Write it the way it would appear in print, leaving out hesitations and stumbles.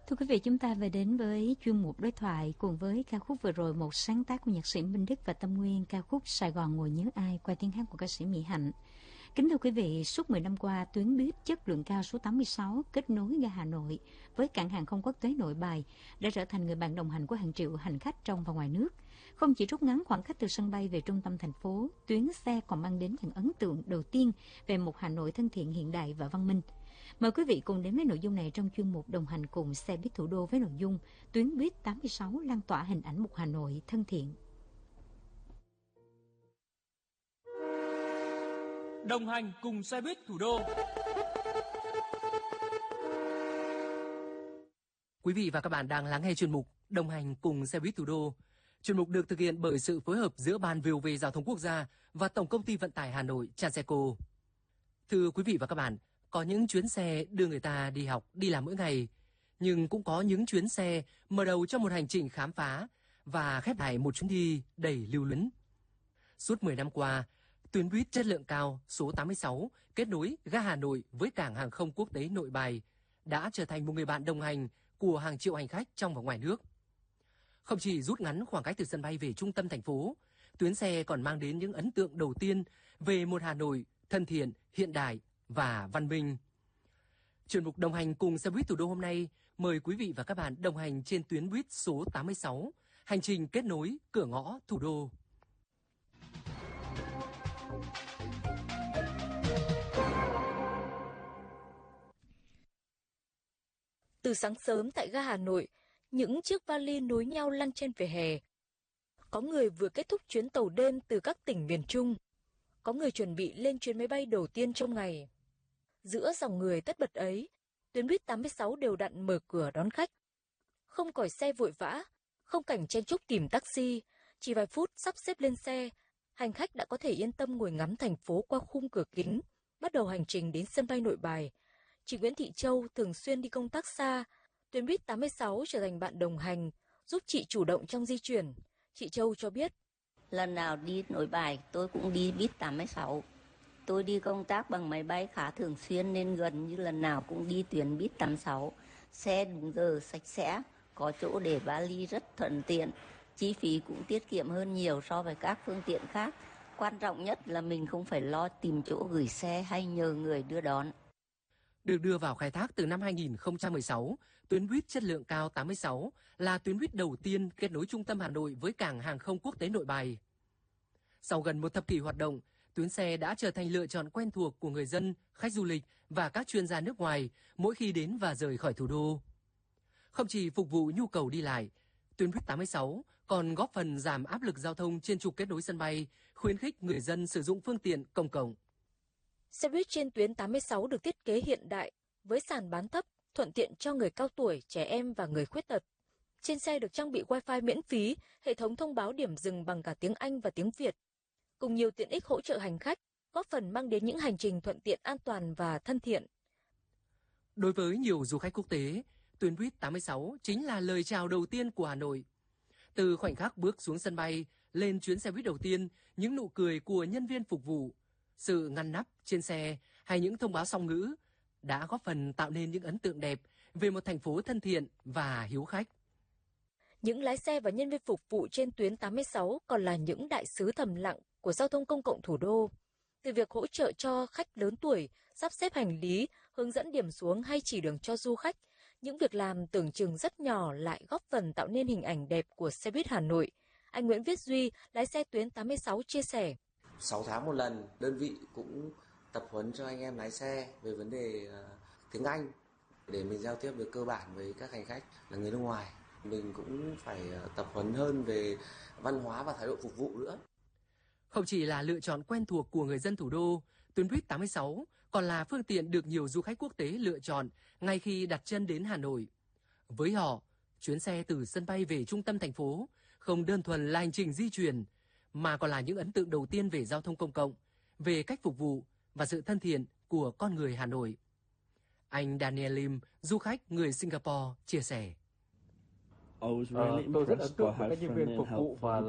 Thưa quý vị, chúng ta về đến với chuyên mục đối thoại cùng với ca khúc vừa rồi, một sáng tác của nhạc sĩ Minh Đức và Tâm Nguyên, ca khúc Sài Gòn ngồi nhớ ai qua tiếng hát của ca sĩ Mỹ Hạnh. Kính thưa quý vị, suốt 10 năm qua, tuyến buýt chất lượng cao số 86 kết nối ga Hà Nội với cảng hàng không quốc tế Nội Bài đã trở thành người bạn đồng hành của hàng triệu hành khách trong và ngoài nước. Không chỉ rút ngắn khoảng cách từ sân bay về trung tâm thành phố, tuyến xe còn mang đến những ấn tượng đầu tiên về một Hà Nội thân thiện, hiện đại và văn minh. Mời quý vị cùng đến với nội dung này trong chuyên mục đồng hành cùng xe buýt thủ đô với nội dung tuyến buýt 86 lan tỏa hình ảnh một Hà Nội thân thiện. Đồng hành cùng xe buýt thủ đô. Quý vị và các bạn đang lắng nghe chuyên mục Đồng hành cùng xe buýt thủ đô. Chuyên mục được thực hiện bởi sự phối hợp giữa Ban VOV Giao thông Quốc gia và Tổng công ty Vận tải Hà Nội Transeco. Thưa quý vị và các bạn, có những chuyến xe đưa người ta đi học, đi làm mỗi ngày, nhưng cũng có những chuyến xe mở đầu cho một hành trình khám phá và khép lại một chuyến đi đầy lưu luyến. Suốt 10 năm qua, tuyến buýt chất lượng cao số 86 kết nối ga Hà Nội với cảng hàng không quốc tế Nội Bài đã trở thành một người bạn đồng hành của hàng triệu hành khách trong và ngoài nước. Không chỉ rút ngắn khoảng cách từ sân bay về trung tâm thành phố, tuyến xe còn mang đến những ấn tượng đầu tiên về một Hà Nội thân thiện, hiện đại và văn minh. Chuyên mục đồng hành cùng xe buýt thủ đô hôm nay mời quý vị và các bạn đồng hành trên tuyến buýt số 86, hành trình kết nối cửa ngõ thủ đô. Từ sáng sớm tại ga Hà Nội, những chiếc vali nối nhau lăn trên vỉa hè. Có người vừa kết thúc chuyến tàu đêm từ các tỉnh miền Trung. Có người chuẩn bị lên chuyến máy bay đầu tiên trong ngày. Giữa dòng người tất bật ấy, tuyến buýt 86 đều đặn mở cửa đón khách. Không còi xe vội vã, không cảnh chen chúc tìm taxi, chỉ vài phút sắp xếp lên xe, hành khách đã có thể yên tâm ngồi ngắm thành phố qua khung cửa kính, bắt đầu hành trình đến sân bay Nội Bài. Chị Nguyễn Thị Châu thường xuyên đi công tác xa, tuyến buýt 86 trở thành bạn đồng hành, giúp chị chủ động trong di chuyển. Chị Châu cho biết: Lần nào đi Nội Bài tôi cũng đi buýt 86. Tôi đi công tác bằng máy bay khá thường xuyên nên gần như lần nào cũng đi tuyến buýt 86. Xe đúng giờ, sạch sẽ, có chỗ để vali rất thuận tiện. Chi phí cũng tiết kiệm hơn nhiều so với các phương tiện khác. Quan trọng nhất là mình không phải lo tìm chỗ gửi xe hay nhờ người đưa đón. Được đưa vào khai thác từ năm 2016, tuyến buýt chất lượng cao 86 là tuyến buýt đầu tiên kết nối trung tâm Hà Nội với cảng hàng không quốc tế Nội Bài. Sau gần một thập kỷ hoạt động, tuyến xe đã trở thành lựa chọn quen thuộc của người dân, khách du lịch và các chuyên gia nước ngoài mỗi khi đến và rời khỏi thủ đô. Không chỉ phục vụ nhu cầu đi lại, tuyến buýt 86 còn góp phần giảm áp lực giao thông trên trục kết nối sân bay, khuyến khích người dân sử dụng phương tiện công cộng. Xe buýt trên tuyến 86 được thiết kế hiện đại, với sàn bán thấp, thuận tiện cho người cao tuổi, trẻ em và người khuyết tật. Trên xe được trang bị Wi-Fi miễn phí, hệ thống thông báo điểm dừng bằng cả tiếng Anh và tiếng Việt, cùng nhiều tiện ích hỗ trợ hành khách, góp phần mang đến những hành trình thuận tiện, an toàn và thân thiện. Đối với nhiều du khách quốc tế, tuyến buýt 86 chính là lời chào đầu tiên của Hà Nội. Từ khoảnh khắc bước xuống sân bay, lên chuyến xe buýt đầu tiên, những nụ cười của nhân viên phục vụ, sự ngăn nắp trên xe hay những thông báo song ngữ đã góp phần tạo nên những ấn tượng đẹp về một thành phố thân thiện và hiếu khách. Những lái xe và nhân viên phục vụ trên tuyến 86 còn là những đại sứ thầm lặng của giao thông công cộng thủ đô. Từ việc hỗ trợ cho khách lớn tuổi, sắp xếp hành lý, hướng dẫn điểm xuống hay chỉ đường cho du khách, những việc làm tưởng chừng rất nhỏ lại góp phần tạo nên hình ảnh đẹp của xe buýt Hà Nội. Anh Nguyễn Viết Duy, lái xe tuyến 86 chia sẻ: 6 tháng một lần, đơn vị cũng tập huấn cho anh em lái xe về vấn đề tiếng Anh để mình giao tiếp được cơ bản với các hành khách là người nước ngoài. Mình cũng phải tập huấn hơn về văn hóa và thái độ phục vụ nữa. Không chỉ là lựa chọn quen thuộc của người dân thủ đô, tuyến buýt 86 còn là phương tiện được nhiều du khách quốc tế lựa chọn ngay khi đặt chân đến Hà Nội. Với họ, chuyến xe từ sân bay về trung tâm thành phố không đơn thuần là hành trình di chuyển, mà còn là những ấn tượng đầu tiên về giao thông công cộng, về cách phục vụ và sự thân thiện của con người Hà Nội. Anh Daniel Lim, du khách người Singapore, chia sẻ: Tôi rất ấn tượng với các nhân viên phục vụ và